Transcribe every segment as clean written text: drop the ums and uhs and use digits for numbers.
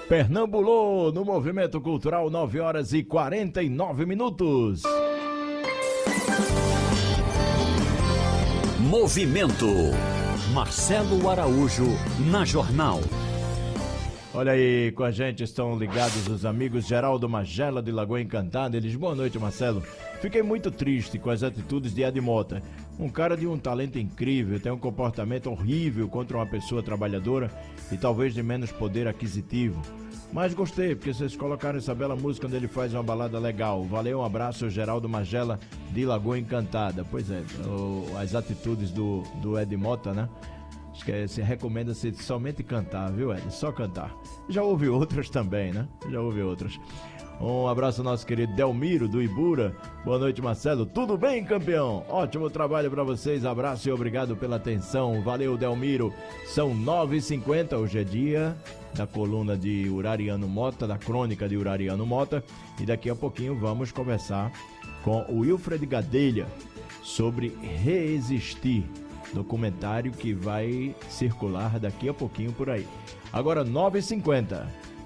Pernambulou no Movimento Cultural, 9 horas e 49 minutos. Movimento. Marcelo Araújo na Jornal. Olha aí, com a gente estão ligados os amigos Geraldo Magela de Lagoa Encantada. Eles, boa noite, Marcelo. Fiquei muito triste com as atitudes de Ed Mota. Um cara de um talento incrível, tem um comportamento horrível contra uma pessoa trabalhadora e talvez de menos poder aquisitivo. Mas gostei, porque vocês colocaram essa bela música onde ele faz uma balada legal. Valeu, um abraço, Geraldo Magela de Lagoa Encantada. Pois é, as atitudes do Ed Mota, né? Acho que se recomenda-se somente cantar, viu, Ed? Só cantar. Já houve outras também, né? Já houve outras. Um abraço ao nosso querido Delmiro, do Ibura. Boa noite, Marcelo. Tudo bem, campeão? Ótimo trabalho para vocês. Abraço e obrigado pela atenção. Valeu, Delmiro. São 9h50. Hoje é dia da coluna de Urariano Mota, da crônica de Urariano Mota. E daqui a pouquinho vamos conversar com o Wilfred Gadelha sobre Resistir. Documentário que vai circular daqui a pouquinho por aí. Agora 9h50.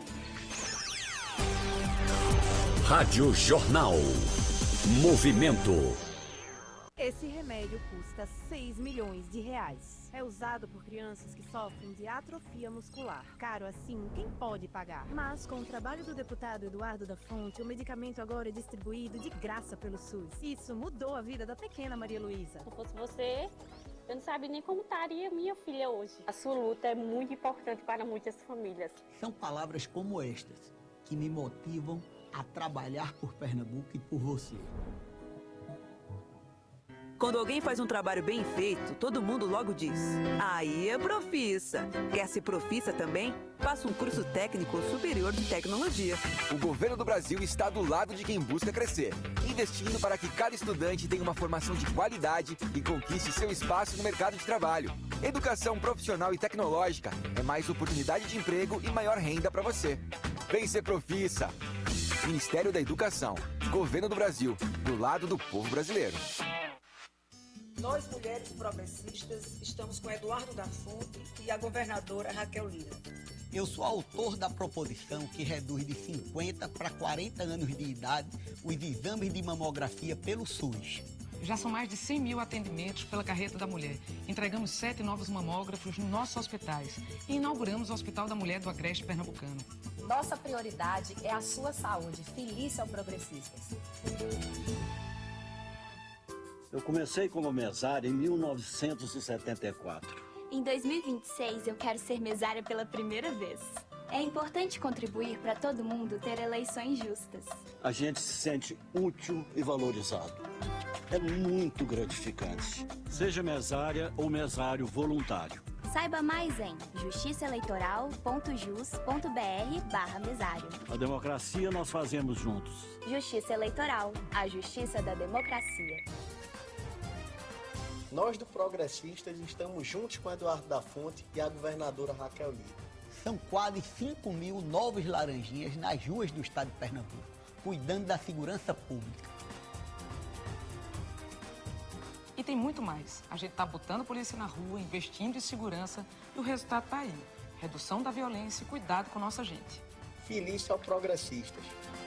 Rádio Jornal. Movimento. Esse remédio custa 6 milhões de reais. É usado por crianças que sofrem de atrofia muscular. Caro assim, quem pode pagar? Mas com o trabalho do deputado Eduardo da Fonte, o medicamento agora é distribuído de graça pelo SUS. Isso mudou a vida da pequena Maria Luísa. Se fosse você, eu não sabia nem como estaria minha filha hoje. A sua luta é muito importante para muitas famílias. São palavras como estas que me motivam a trabalhar por Pernambuco e por você. Quando alguém faz um trabalho bem feito, todo mundo logo diz: aí é profissa. Quer ser profissa também? Faça um curso técnico superior de tecnologia. O governo do Brasil está do lado de quem busca crescer, investindo para que cada estudante tenha uma formação de qualidade e conquiste seu espaço no mercado de trabalho. Educação profissional e tecnológica é mais oportunidade de emprego e maior renda para você. Vem ser profissa. Ministério da Educação, Governo do Brasil, do lado do povo brasileiro. Nós, mulheres progressistas, estamos com Eduardo da Fonte e a governadora Raquel Lira. Eu sou autor da proposição que reduz de 50 para 40 anos de idade os exames de mamografia pelo SUS. Já são mais de 100 mil atendimentos pela Carreta da Mulher. Entregamos 7 novos mamógrafos nos nossos hospitais e inauguramos o Hospital da Mulher do Agreste Pernambucano. Nossa prioridade é a sua saúde. Feliz ao Progressistas. Eu comecei como mesária em 1974. Em 2026, eu quero ser mesária pela primeira vez. É importante contribuir para todo mundo ter eleições justas. A gente se sente útil e valorizado. É muito gratificante. Seja mesária ou mesário voluntário. Saiba mais em justiçaeleitoral.jus.br/mesário. A democracia nós fazemos juntos. Justiça Eleitoral, a justiça da democracia. Nós do Progressistas estamos juntos com Eduardo da Fonte e a governadora Raquel Lira. São quase 5 mil novos laranjinhas nas ruas do estado de Pernambuco, cuidando da segurança pública. E tem muito mais. A gente está botando polícia na rua, investindo em segurança e o resultado está aí. Redução da violência e cuidado com nossa gente. Feliz ao Progressistas.